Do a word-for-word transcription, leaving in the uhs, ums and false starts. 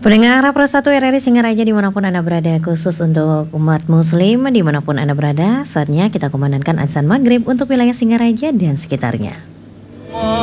Pendengar Pro satu R R I Singaraja dimanapun Anda berada, khusus untuk umat muslim dimanapun Anda berada, saatnya kita kumandangkan azan maghrib untuk wilayah Singaraja dan sekitarnya.